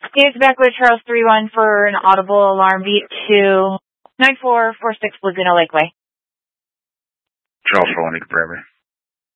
Dave's back with Charles 3-1 for an audible alarm beat to 9446 Laguna Lakeway. Charles 4-1, you can prepare me.